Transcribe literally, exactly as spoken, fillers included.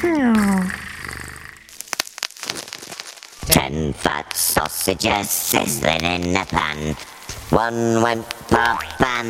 Ten fat sausages sizzling in the pan. One went pop and